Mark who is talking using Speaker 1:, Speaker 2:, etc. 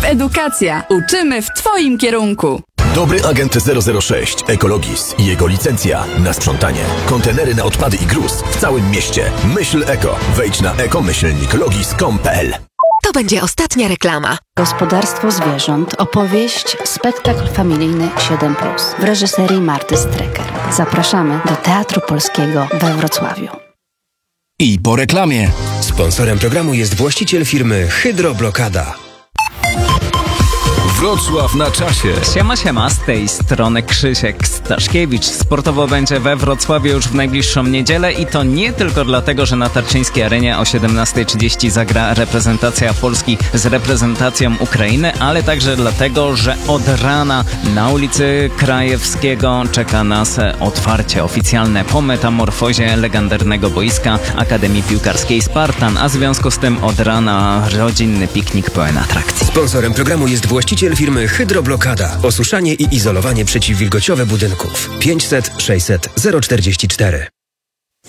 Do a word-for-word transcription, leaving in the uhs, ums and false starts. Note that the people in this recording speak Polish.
Speaker 1: Edukacja. Uczymy w Twoim kierunku.
Speaker 2: Dobry agent zero zero sześć Ekologis i jego licencja na sprzątanie. Kontenery na odpady i gruz w całym mieście. Myśl eko. Wejdź na eko myślnik logis kropka com kropka pe el.
Speaker 3: To będzie ostatnia reklama.
Speaker 4: Gospodarstwo zwierząt. Opowieść, spektakl familijny siedem plus w reżyserii Marty Strecker. Zapraszamy do Teatru Polskiego we Wrocławiu.
Speaker 5: I po reklamie.
Speaker 6: Sponsorem programu jest właściciel firmy Hydroblokada.
Speaker 5: Wrocław na czasie.
Speaker 7: Siema, siema, z tej strony Krzysiek Staszkiewicz. Sportowo będzie we Wrocławiu już w najbliższą niedzielę i to nie tylko dlatego, że na Tarczyńskiej Arenie o siedemnasta trzydzieści zagra reprezentacja Polski z reprezentacją Ukrainy, ale także dlatego, że od rana na ulicy Krajewskiego czeka nas otwarcie oficjalne po metamorfozie legendarnego boiska Akademii Piłkarskiej Spartan, a w związku z tym od rana rodzinny piknik pełen atrakcji.
Speaker 6: Sponsorem programu jest właściciel firmy Hydroblokada. Osuszanie i izolowanie przeciwwilgociowe budynków. pięćset sześćset zero czterdzieści cztery.